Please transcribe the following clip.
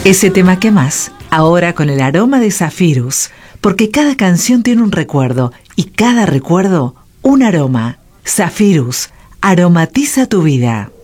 Ese tema que más, ahora con el aroma de Zephyrus, porque cada canción tiene un recuerdo y cada recuerdo un aroma. Zephyrus, aromatiza tu vida.